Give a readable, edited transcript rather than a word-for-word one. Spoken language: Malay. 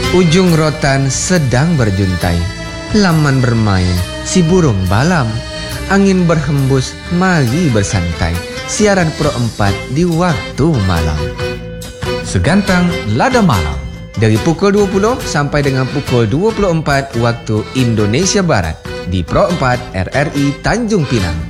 Ujung rotan sedang berjuntai, laman bermain si burung balam. Angin berhembus, mari bersantai. Siaran Pro 4 di waktu malam. Segantang Lada Malam. Dari pukul 20 sampai dengan pukul 24 waktu Indonesia Barat di Pro 4 RRI Tanjung Pinang.